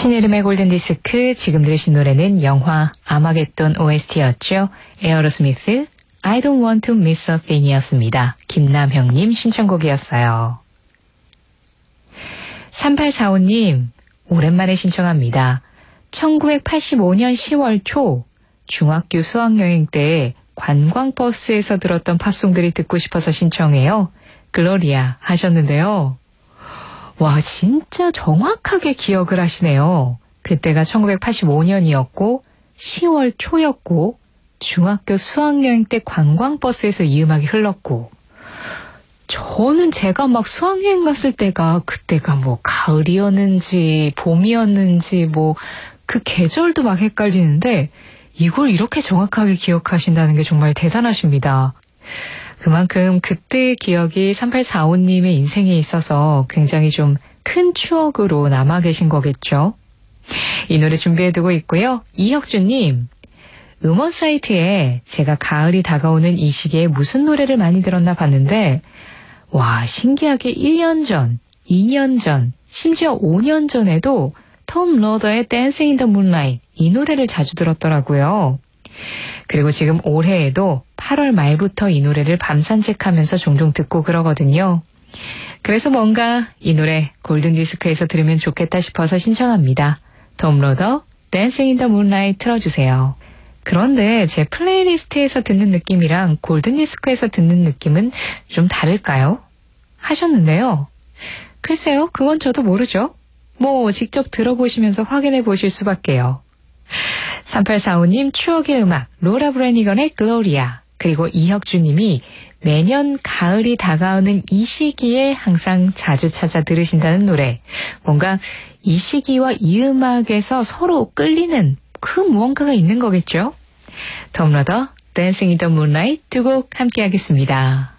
신이름의 골든디스크, 지금 들으신 노래는 영화 아마겟돈 OST였죠. 에어로스미스 I don't want to miss a thing이었습니다. 김남형님 신청곡이었어요. 3845님 오랜만에 신청합니다. 1985년 10월 초 중학교 수학여행 때 관광버스에서 들었던 팝송들이 듣고 싶어서 신청해요. 글로리아 하셨는데요. 와, 진짜 정확하게 기억을 하시네요. 그때가 1985년이었고 10월 초였고 중학교 수학여행 때 관광버스에서 이 음악이 흘렀고, 저는 제가 막 수학여행 갔을 때가 그때가 뭐 가을이었는지 봄이었는지 뭐 그 계절도 막 헷갈리는데 이걸 이렇게 정확하게 기억하신다는 게 정말 대단하십니다. 그만큼 그때의 기억이 3845님의 인생에 있어서 굉장히 좀 큰 추억으로 남아 계신 거겠죠. 이 노래 준비해두고 있고요. 이혁주님, 음원 사이트에 제가 가을이 다가오는 이 시기에 무슨 노래를 많이 들었나 봤는데, 와, 신기하게 1년 전, 2년 전, 심지어 5년 전에도 톰 로더의 Dancing in the Moonlight, 이 노래를 자주 들었더라고요. 그리고 지금 올해에도 8월 말부터 이 노래를 밤 산책하면서 종종 듣고 그러거든요. 그래서 뭔가 이 노래 골든디스크에서 들으면 좋겠다 싶어서 신청합니다. 톰 로더, Dancing in the Moonlight 틀어주세요. 그런데 제 플레이리스트에서 듣는 느낌이랑 골든디스크에서 듣는 느낌은 좀 다를까요? 하셨는데요. 글쎄요, 그건 저도 모르죠. 뭐 직접 들어보시면서 확인해 보실 수밖에요. 3845님 추억의 음악 로라 브래니건의 글로리아, 그리고 이혁주님이 매년 가을이 다가오는 이 시기에 항상 자주 찾아 들으신다는 노래, 뭔가 이 시기와 이 음악에서 서로 끌리는 그 무언가가 있는 거겠죠. 톰 로더, Dancing in the Moonlight 두 곡 함께 하겠습니다.